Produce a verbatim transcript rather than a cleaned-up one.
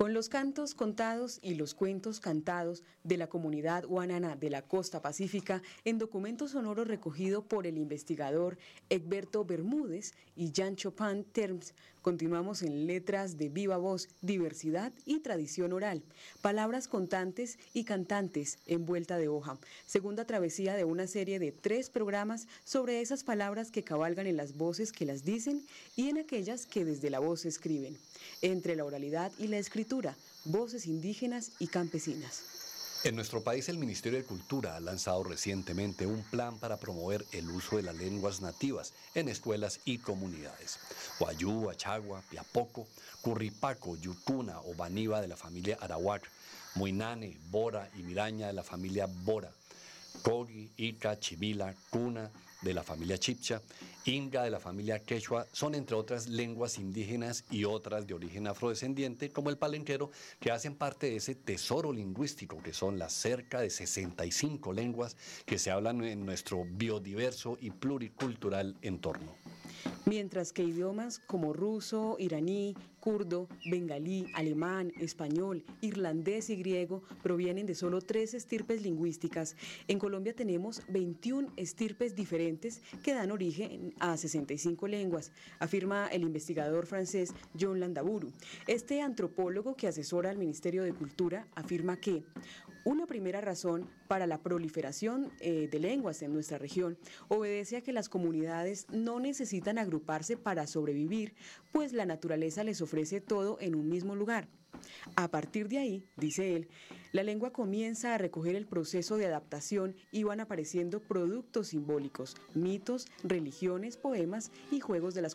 Con los cantos contados y los cuentos cantados de la comunidad guanana de la costa pacífica en documento sonoro recogido por el investigador Egberto Bermúdez y Jan Chopin Terms, continuamos en letras de viva voz, diversidad y tradición oral, palabras contantes y cantantes en vuelta de hoja, segunda travesía de una serie de tres programas sobre esas palabras que cabalgan en las voces que las dicen y en aquellas que desde la voz escriben, entre la oralidad y la escritura, voces indígenas y campesinas. En nuestro país, el Ministerio de Cultura ha lanzado recientemente un plan para promover el uso de las lenguas nativas en escuelas y comunidades. Wayuu, Achagua, Piapoco, Curripaco, Yucuna o Baniva de la familia Arawak, Muinane, Bora y Miraña de la familia Bora, Kogi, Ica, Chimila, Cuna de la familia Chipcha, Inga de la familia Quechua, son entre otras lenguas indígenas y otras de origen afrodescendiente como el palenquero, que hacen parte de ese tesoro lingüístico que son las cerca de sesenta y cinco lenguas que se hablan en nuestro biodiverso y pluricultural entorno. Mientras que idiomas como ruso, iraní, kurdo, bengalí, alemán, español, irlandés y griego provienen de solo tres estirpes lingüísticas, en Colombia tenemos veintiuna estirpes diferentes que dan origen a sesenta y cinco lenguas, afirma el investigador francés John Landaburu. Este antropólogo que asesora al Ministerio de Cultura afirma que una primera razón para la proliferación eh, de lenguas en nuestra región obedece a que las comunidades no necesitan agruparse para sobrevivir, pues la naturaleza les ofrece todo en un mismo lugar. A partir de ahí, dice él, la lengua comienza a recoger el proceso de adaptación y van apareciendo productos simbólicos, mitos, religiones, poemas y juegos de las